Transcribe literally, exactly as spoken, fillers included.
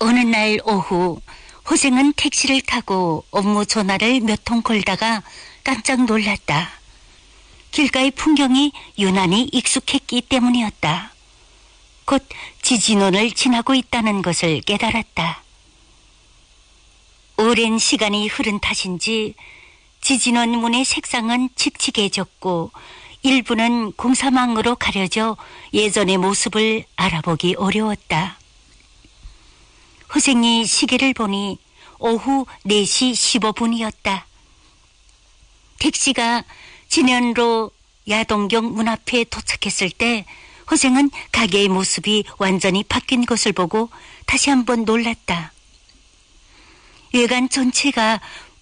어느 날 오후 호생은 택시를 타고 업무 전화를 몇 통 걸다가 깜짝 놀랐다. 길가의 풍경이 유난히 익숙했기 때문이었다. 곧 지진원을 지나고 있다는 것을 깨달았다. 오랜 시간이 흐른 탓인지 지진원 문의 색상은 칙칙해졌고 일부는 공사망으로 가려져 예전의 모습을 알아보기 어려웠다. 호생이 시계를 보니 오후 네 시 십오 분이었다. 택시가 진현로 야동경 문 앞에 도착했을 때 호생은 가게의 모습이 완전히 바뀐 것을 보고 다시 한번 놀랐다. 외관 전체가